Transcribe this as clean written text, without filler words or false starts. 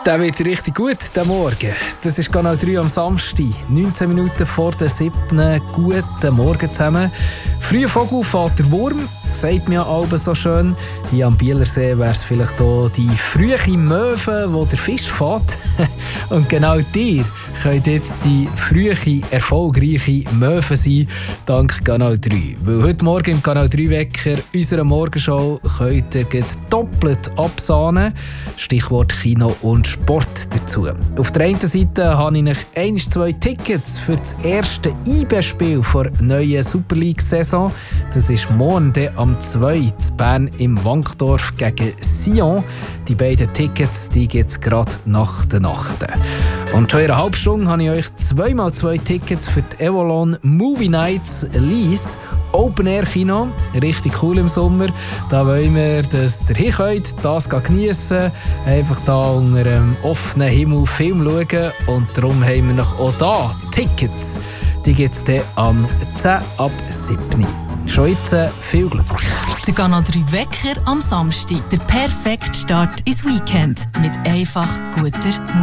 Der wird richtig gut, der Morgen. Das ist Kanal 3 am Samstag, 19 Minuten vor der 7. Guten Morgen zusammen. Früher Vogel, Vater Wurm, sagt mir ja alle so schön. Hier am Bielersee wäre es vielleicht auch die frühe Möwe, wo der Fisch fährt. Und genau dir könnt jetzt die frühe, erfolgreiche Möwe sein, dank Kanal 3. Weil heute Morgen im Kanal 3 Wecker unserer Morgenshow könnt ihr doppelt absahnen. Stichwort Kino und Sport dazu. Auf der einen Seite habe ich 2 Tickets für das erste IB-Spiel der neuen Super League-Saison. Das ist morgen am 2. in Bern im Wankdorf gegen Sion. Die beiden Tickets gibt es gerade nach der Nacht. Und schon in einer halben Stunde habe ich euch 2x2 Tickets für die Evolon Movie Nights Lease. Open Air Kino, richtig cool im Sommer. Da wollen wir, dass ihr hin könnt, das geniessen, einfach da unter einem offenen Himmel Film schauen. Und darum haben wir noch auch da Tickets. Die gibt es dann am 10 ab 7. Schon jetzt viel Glück. Der Kanal 3 Wecker am Samstag. Der perfekte Start ins Weekend. Mit einfach guter Musik.